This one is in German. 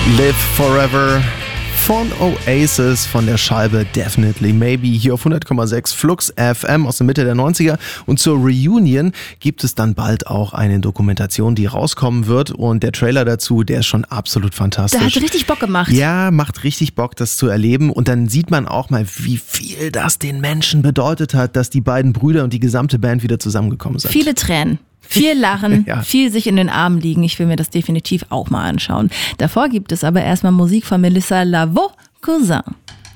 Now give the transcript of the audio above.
Live Forever von Oasis von der Scheibe Definitely Maybe hier auf 100,6 Flux FM aus der Mitte der 90er. Und zur Reunion gibt es dann bald auch eine Dokumentation, die rauskommen wird. Und der Trailer dazu, der ist schon absolut fantastisch. Der hat richtig Bock gemacht. Ja, macht richtig Bock, das zu erleben. Und dann sieht man auch mal, wie viel das den Menschen bedeutet hat, dass die beiden Brüder und die gesamte Band wieder zusammengekommen sind. Viele Tränen. Viel Lachen, Ja. viel sich in den Armen liegen. Ich will mir das definitiv auch mal anschauen. Davor gibt es aber erstmal Musik von Melissa Lavo, Cousin.